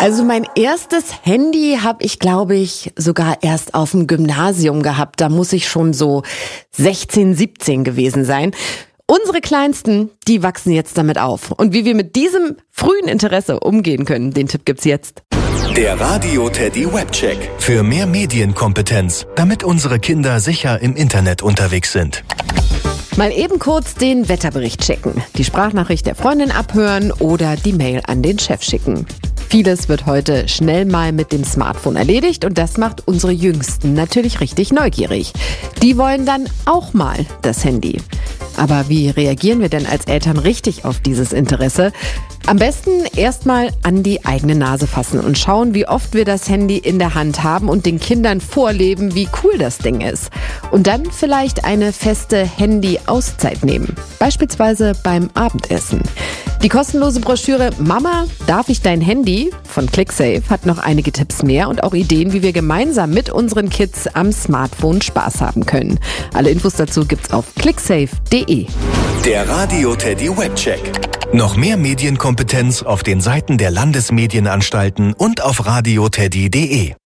Also mein erstes Handy habe ich, glaube ich, sogar erst auf dem Gymnasium gehabt. Da muss ich schon so 16, 17 gewesen sein. Unsere Kleinsten, die wachsen jetzt damit auf. Und wie wir mit diesem frühen Interesse umgehen können, den Tipp gibt's jetzt. Der Radio Teddy Webcheck. Für mehr Medienkompetenz, damit unsere Kinder sicher im Internet unterwegs sind. Mal eben kurz den Wetterbericht checken, die Sprachnachricht der Freundin abhören oder die Mail an den Chef schicken. Vieles wird heute schnell mal mit dem Smartphone erledigt und das macht unsere Jüngsten natürlich richtig neugierig. Die wollen dann auch mal das Handy. Aber wie reagieren wir denn als Eltern richtig auf dieses Interesse? Am besten erstmal an die eigene Nase fassen und schauen, wie oft wir das Handy in der Hand haben und den Kindern vorleben, wie cool das Ding ist. Und dann vielleicht eine feste Handy-Auszeit nehmen, beispielsweise beim Abendessen. Die kostenlose Broschüre Mama, darf ich dein Handy? Von ClickSafe hat noch einige Tipps mehr und auch Ideen, wie wir gemeinsam mit unseren Kids am Smartphone Spaß haben können. Alle Infos dazu gibt's auf clicksafe.de. Der Radio Teddy Webcheck. Noch mehr Medienkompetenz auf den Seiten der Landesmedienanstalten und auf radioteddy.de.